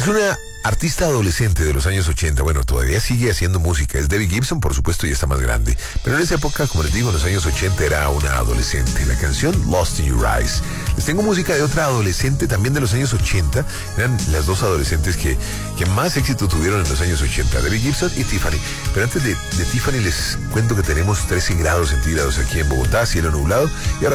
Es una artista adolescente de los años 80, bueno, todavía sigue haciendo música, es Debbie Gibson, por supuesto, ya está más grande, pero en esa época, como les digo, en los años 80 era una adolescente. La canción Lost in Your Eyes. Les tengo música de otra adolescente también de los años 80, eran las dos adolescentes que más éxito tuvieron en los años 80, Debbie Gibson y Tiffany. Pero antes de Tiffany les cuento que tenemos 13 grados centígrados aquí en Bogotá, cielo nublado, y ahora